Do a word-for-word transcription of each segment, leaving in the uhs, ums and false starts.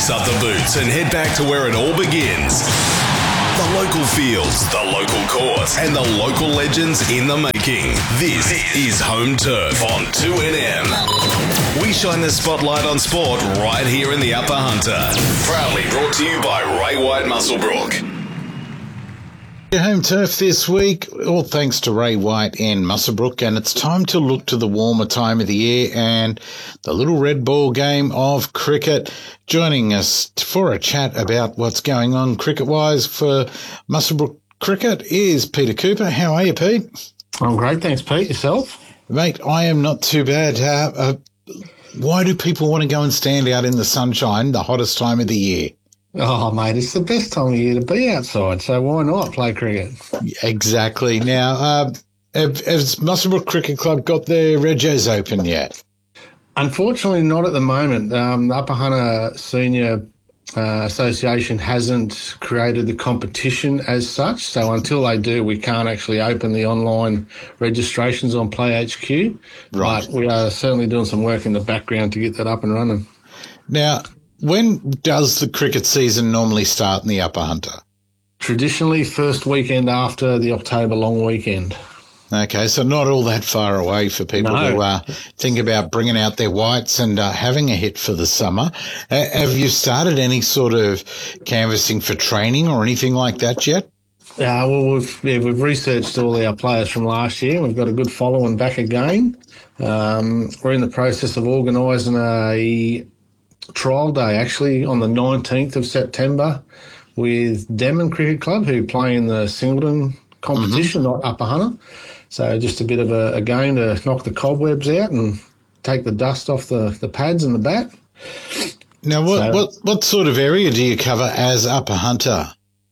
Lace up the boots and head back to where it all begins. The local fields, the local course, and the local legends in the making. This is Home Turf on two N M. We shine the spotlight on sport right here in the Upper Hunter. Proudly brought to you by Ray White Muswellbrook. Home Turf this week, all thanks to Ray White and Muswellbrook, and it's time to look to the warmer time of the year and the little red ball game of cricket. Joining us for a chat about what's going on cricket-wise for Muswellbrook Cricket is Peter Cooper. How are you, Pete? I'm great, thanks, Pete. Yourself? Mate, I am not too bad. Uh, uh, why do people want to go and stand out in the sunshine, the hottest time of the year? Oh, mate, it's the best time of year to be outside, so why not play cricket? Exactly. Now, uh, have, has Muswellbrook Cricket Club got their Regos open yet? Unfortunately, not at the moment. Um, the Upper Hunter Senior uh, Association hasn't created the competition as such, so until they do, we can't actually open the online registrations on Play H Q. Right. But we are certainly doing some work in the background to get that up and running. Now, when does the cricket season normally start in the Upper Hunter? Traditionally, first weekend after the October long weekend. Okay, so not all that far away for people No. to uh, think about bringing out their whites and uh, having a hit for the summer. Uh, have you started any sort of canvassing for training or anything like that yet? Yeah, well, we've yeah, we've researched all our players from last year. We've got a good following back again. Um, we're in the process of organising a trial day actually on the nineteenth of September with Denman Cricket Club, who play in the Singleton competition, mm-hmm. not Upper Hunter. So just a bit of a, a game to knock the cobwebs out and take the dust off the, the pads and the bat. Now, what, so, what, what sort of area do you cover as Upper Hunter?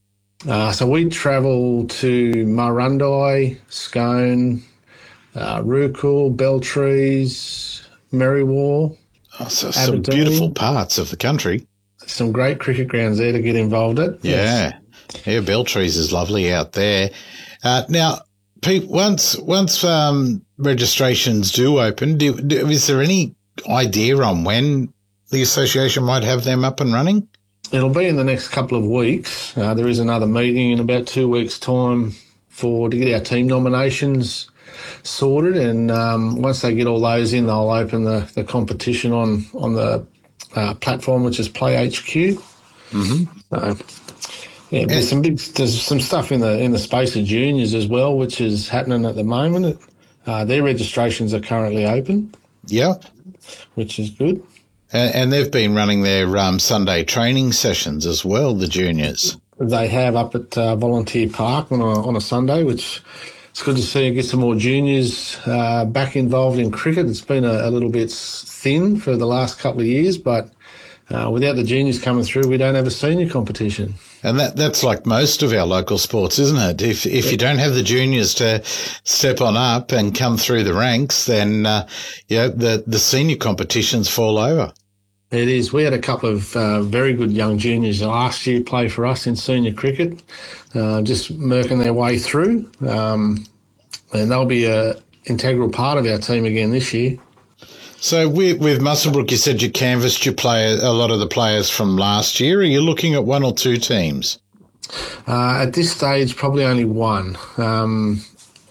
Uh, so we travel to Murrundi, Scone, uh, Roocool, Beltrees, Merriwar. Oh, so some beautiful parts of the country. Some great cricket grounds there to get involved at. Yeah. Yes. Yeah, Beltrees is lovely out there. Uh, now, Pete, once once um, registrations do open, do, do, is there any idea on when the association might have them up and running? It'll be in the next couple of weeks. Uh, there is another meeting in about two weeks' time for to get our team nominations sorted, and um, once they get all those in, they'll open the, the competition on on the uh, platform, which is Play H Q. Mm-hmm. So, yeah, there's some big, there's some stuff in the in the space of juniors as well, which is happening at the moment. Uh, their registrations are currently open. Yeah, which is good. And, and they've been running their um, Sunday training sessions as well, the juniors. They have up at uh, Volunteer Park on a on a Sunday, which. It's good to see get some more juniors uh, back involved in cricket. It's been a, a little bit thin for the last couple of years, but uh, without the juniors coming through, we don't have a senior competition. And that that's like most of our local sports, isn't it? If if you don't have the juniors to step on up and come through the ranks, then uh, yeah, the the senior competitions fall over. It is. We had a couple of uh, very good young juniors last year play for us in senior cricket, uh, just murking their way through. Um, and they'll be an integral part of our team again this year. So with, with Muswellbrook, you said you canvassed your player, a lot of the players from last year. Are you looking at one or two teams? Uh, at this stage, probably only one. Um,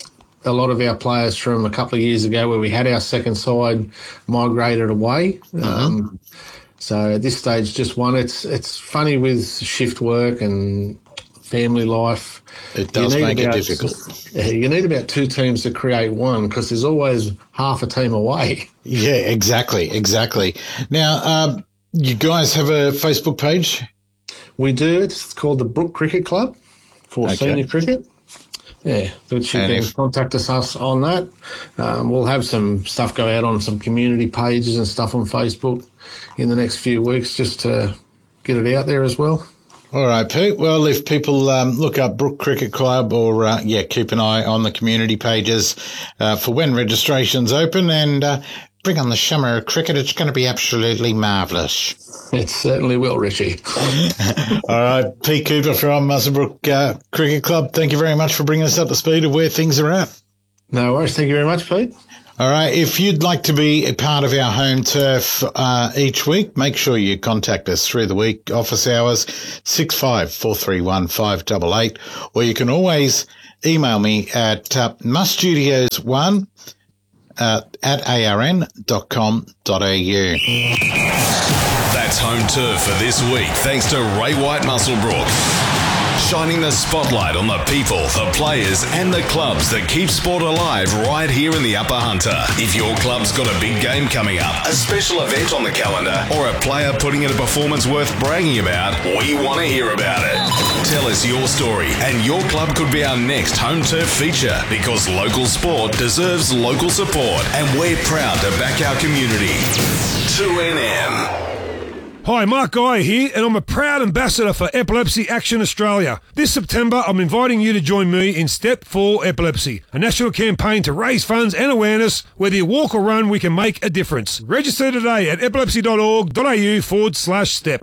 a lot of our players from a couple of years ago where we had our second side migrated away. Mm-hmm. Um, so at this stage, just one. It's it's funny with shift work and family life. It does make about, it difficult. You need about two teams to create one because there's always half a team away. Yeah, exactly, exactly. Now, um, you guys have a Facebook page? We do. It's called the Brook Cricket Club for okay. senior cricket. Yeah, which you and can if, contact us on that. Um, we'll have some stuff go out on some community pages and stuff on Facebook in the next few weeks just to get it out there as well. All right, Pete. Well, if people um, look up Brook Cricket Club or, uh, yeah, keep an eye on the community pages uh, for when registrations open and uh, bring on the summer of cricket. It's going to be absolutely marvellous. It certainly will, Richie. All right, Pete Cooper from Muswellbrook uh, Cricket Club. Thank you very much for bringing us up to speed of where things are at. No worries. Thank you very much, Pete. All right. If you'd like to be a part of our home turf uh, each week, make sure you contact us through the week. Office hours six five four three one five eight eight, or you can always email me at uh, musstudios one uh, at a r n dot com dot a u. That's home turf for this week, thanks to Ray White Muswellbrook. Shining the spotlight on the people, the players and the clubs that keep sport alive right here in the Upper Hunter. If your club's got a big game coming up, a special event on the calendar, or a player putting in a performance worth bragging about, we want to hear about it. Tell us your story and your club could be our next home turf feature, because local sport deserves local support and we're proud to back our community. two N M. Hi, Mark Guy here, and I'm a proud ambassador for Epilepsy Action Australia. This September, I'm inviting you to join me in Step for Epilepsy, a national campaign to raise funds and awareness. Whether you walk or run, we can make a difference. Register today at epilepsy.org.au forward slash step.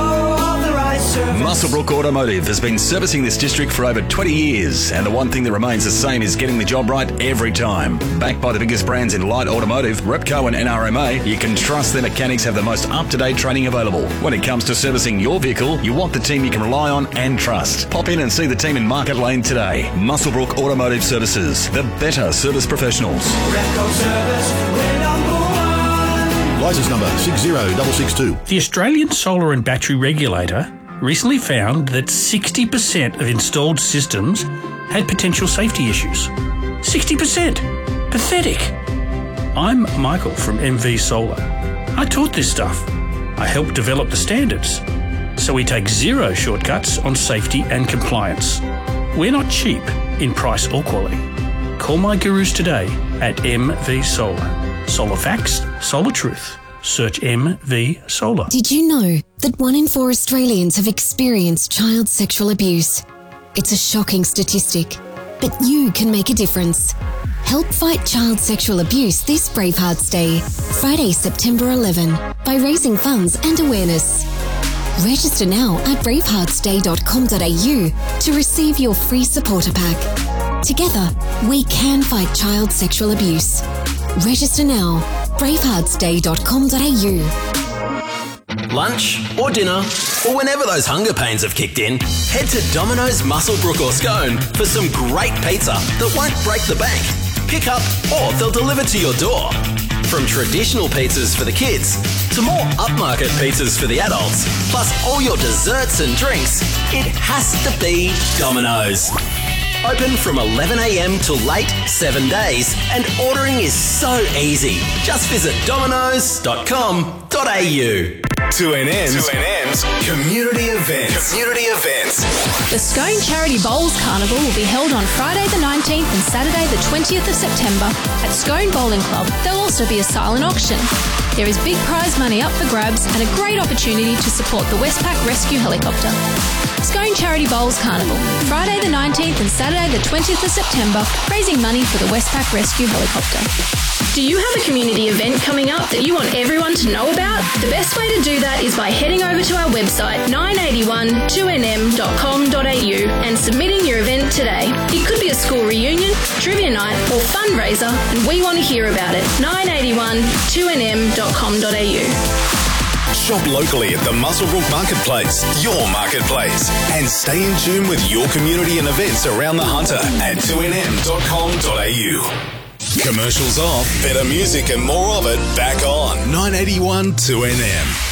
Muswellbrook Automotive has been servicing this district for over twenty years, and the one thing that remains the same is getting the job right every time. Backed by the biggest brands in light automotive, Repco and N R M A, you can trust their mechanics have the most up-to-date training available. When it comes to servicing your vehicle, you want the team you can rely on and trust. Pop in and see the team in Market Lane today. Muswellbrook Automotive Services, the better service professionals. Repco Service, we're number one. Licence number six zero six six two. The Australian Solar and Battery Regulator recently found that sixty percent of installed systems had potential safety issues. sixty percent! Pathetic! I'm Michael from M V Solar. I taught this stuff. I helped develop the standards. So we take zero shortcuts on safety and compliance. We're not cheap in price or quality. Call my gurus today at M V Solar. Solar facts, solar truth. Search M V Solar. Did you know that one in four Australians have experienced child sexual abuse? It's a shocking statistic, but you can make a difference. Help fight child sexual abuse this Bravehearts Day, Friday, September eleventh, by raising funds and awareness. Register now at bravehearts day dot com dot a u to receive your free supporter pack. Together, we can fight child sexual abuse. Register now, bravehearts day dot com dot a u. Lunch or dinner, or whenever those hunger pains have kicked in, head to Domino's, Muswellbrook or Scone for some great pizza that won't break the bank. Pick up or they'll deliver to your door. From traditional pizzas for the kids to more upmarket pizzas for the adults, plus all your desserts and drinks, it has to be Domino's. Open from eleven a m till late, seven days, and ordering is so easy. Just visit dominoes dot com dot a u. two N M's, two N M's community events. Community events. The Scone Charity Bowls Carnival will be held on Friday the nineteenth and Saturday the twentieth of September at Scone Bowling Club. There'll also be a silent auction. There is big prize money up for grabs and a great opportunity to support the Westpac Rescue Helicopter. Scone Charity Bowls Carnival, Friday the nineteenth and Saturday the twentieth of September, raising money for the Westpac Rescue Helicopter. Do you have a community event coming up that you want everyone to know about? The best way to do that is by heading over to our website nine eighty-one two n m dot com dot a u and submitting your event today. It could be a school reunion, trivia night or fundraiser, and we want to hear about it. nine eighty-one two n m dot com dot a u. Shop locally at the Muswellbrook Marketplace, your marketplace, and stay in tune with your community and events around the Hunter at two n m dot com dot a u. Commercials off, better music and more of it back on nine eighty-one two N M.